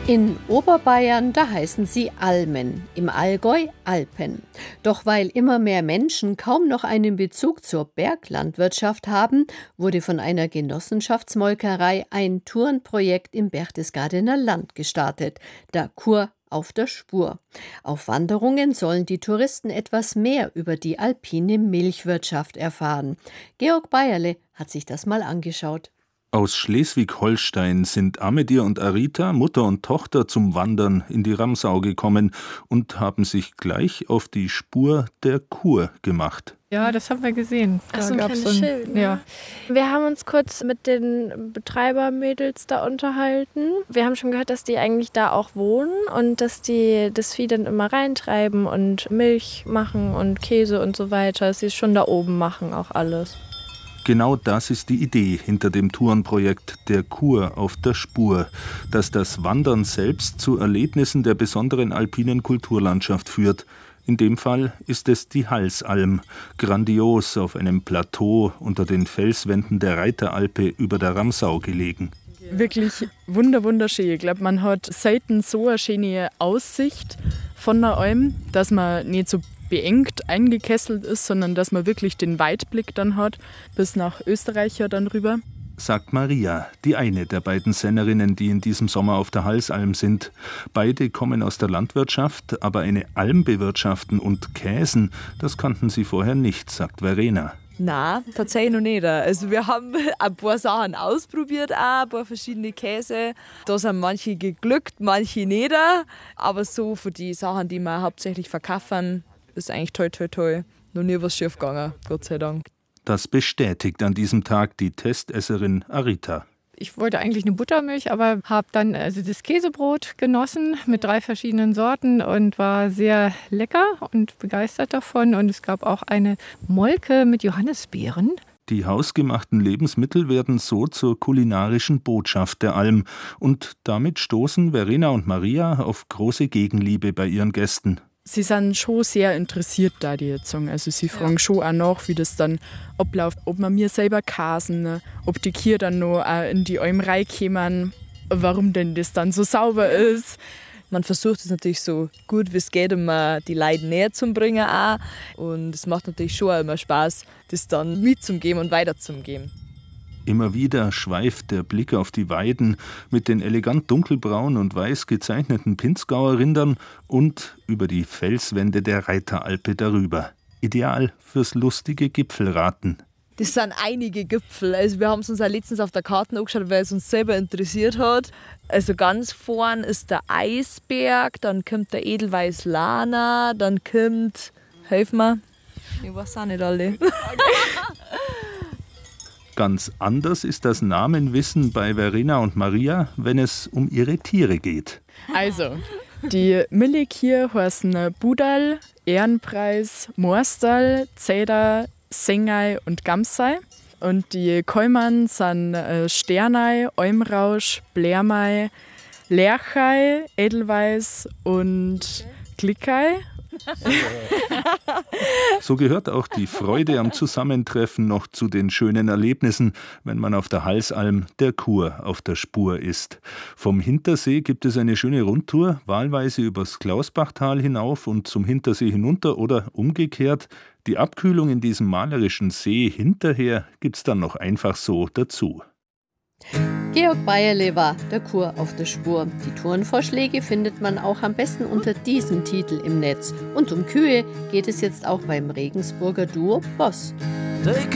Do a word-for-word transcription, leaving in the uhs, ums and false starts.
In Oberbayern, da heißen sie Almen, im Allgäu Alpen. Doch weil immer mehr Menschen kaum noch einen Bezug zur Berglandwirtschaft haben, wurde von einer Genossenschaftsmolkerei ein Tourenprojekt im Berchtesgadener Land gestartet, der Kur auf der Spur. Auf Wanderungen sollen die Touristen etwas mehr über die alpine Milchwirtschaft erfahren. Georg Bayerle hat sich das mal angeschaut. Aus Schleswig-Holstein sind Amedir und Arita, Mutter und Tochter, zum Wandern in die Ramsau gekommen und haben sich gleich auf die Spur der Kur gemacht. Ja, das haben wir gesehen. Ach, so ein kleines so ein, Schild. Ne? Ja. Wir haben uns kurz mit den Betreibermädels da unterhalten. Wir haben schon gehört, dass die eigentlich da auch wohnen und dass die das Vieh dann immer reintreiben und Milch machen und Käse und so weiter. Dass sie es schon da oben machen, auch alles. Genau das ist die Idee hinter dem Tourenprojekt der Kur auf der Spur, dass das Wandern selbst zu Erlebnissen der besonderen alpinen Kulturlandschaft führt. In dem Fall ist es die Halsalm, grandios auf einem Plateau unter den Felswänden der Reiteralpe über der Ramsau gelegen. Wirklich wunder wunderschön. Ich glaube, man hat selten so eine schöne Aussicht von der Alm, dass man nicht so beengt eingekesselt ist, sondern dass man wirklich den Weitblick dann hat, bis nach Österreich ja dann rüber. Sagt Maria, die eine der beiden Sennerinnen, die in diesem Sommer auf der Halsalm sind. Beide kommen aus der Landwirtschaft, aber eine Alm bewirtschaften und käsen, das kannten sie vorher nicht, sagt Verena. Nein, tatsächlich noch nicht. Also wir haben ein paar Sachen ausprobiert, auch ein paar verschiedene Käse. Da sind manche geglückt, manche nicht. Aber so für die Sachen, die wir hauptsächlich verkaufen, ist eigentlich toll, toll, toll. Noch nie was schief gegangen, Gott sei Dank. Das bestätigt an diesem Tag die Testesserin Arita. Ich wollte eigentlich eine Buttermilch, aber habe dann also das Käsebrot genossen mit drei verschiedenen Sorten und war sehr lecker und begeistert davon. Und es gab auch eine Molke mit Johannisbeeren. Die hausgemachten Lebensmittel werden so zur kulinarischen Botschaft der Alm. Und damit stoßen Verena und Maria auf große Gegenliebe bei ihren Gästen. Sie sind schon sehr interessiert da, die Erziehung. Also sie fragen ja schon auch nach, wie das dann abläuft, ob wir mir selber kasen, ob die Kühe dann noch in die Alm reinkommen, warum denn das dann so sauber ist. Man versucht es natürlich so gut wie es geht, um die Leute näher zu bringen auch. Und es macht natürlich schon auch immer Spaß, das dann mitzugeben und weiterzugeben. Immer wieder schweift der Blick auf die Weiden mit den elegant dunkelbraun und weiß gezeichneten Pinzgauer Rindern und über die Felswände der Reiteralpe darüber. Ideal fürs lustige Gipfelraten. Das sind einige Gipfel. Also wir haben es uns auch letztens auf der Karte angeschaut, weil es uns selber interessiert hat. Also ganz vorn ist der Eisberg, dann kommt der Edelweiß Lana, dann kommt, helf mir, ich weiß auch nicht alle. Okay. Ganz anders ist das Namenwissen bei Verena und Maria, wenn es um ihre Tiere geht. Also, die Milchkühe heißen Budal, Ehrenpreis, Morstal, Zeder, Sengei und Gamsei. Und die Kälmern sind Sternei, Almrausch, Blärmei, Lerchei, Edelweiß und Klickei. So gehört auch die Freude am Zusammentreffen noch zu den schönen Erlebnissen, wenn man auf der Halsalm der Kur auf der Spur ist. Vom Hintersee gibt es eine schöne Rundtour, wahlweise übers Klausbachtal hinauf und zum Hintersee hinunter oder umgekehrt. Die Abkühlung in diesem malerischen See hinterher gibt's dann noch einfach so dazu. Georg Bayerle war der Kur auf der Spur. Die Tourenvorschläge findet man auch am besten unter diesem Titel im Netz. Und um Kühe geht es jetzt auch beim Regensburger Duo Boss.